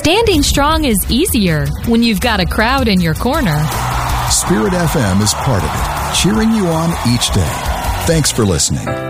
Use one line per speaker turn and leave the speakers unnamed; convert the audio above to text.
Standing strong is easier when you've got a crowd in your corner.
Spirit FM is part of it, cheering you on each day. Thanks for listening.